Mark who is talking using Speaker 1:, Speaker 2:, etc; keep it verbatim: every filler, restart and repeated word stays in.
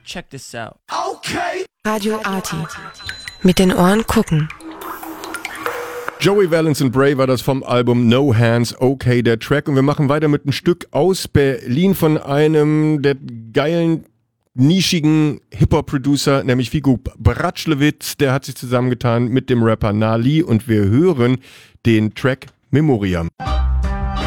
Speaker 1: check this out.
Speaker 2: Okay.
Speaker 3: Radio Arty. Mit den Ohren gucken.
Speaker 4: Joey Valence and Bray war das vom Album No Hands, okay, der Track. Und wir machen weiter mit einem Stück aus Berlin von einem der geilen, nischigen Hip-Hop-Producer, nämlich Figo Bratschlewitz. Der hat sich zusammengetan mit dem Rapper Nali und wir hören den Track Memoriam.